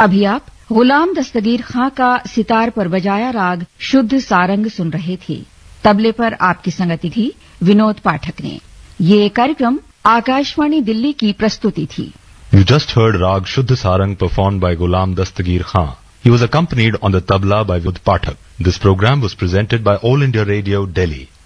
अभी आप गुलाम दस्तगीर खां का सितार पर बजाया राग शुद्ध सारंग सुन रहे थे। तबले पर आपकी संगति थी विनोद पाठक ने। ये कार्यक्रम आकाशवाणी दिल्ली की प्रस्तुति थी। You just heard Rag Shuddh Sarang performed by Ghulam Dastagir Khan. He was accompanied on the tabla by Vinod Pathak. This program was presented by All India Radio, Delhi.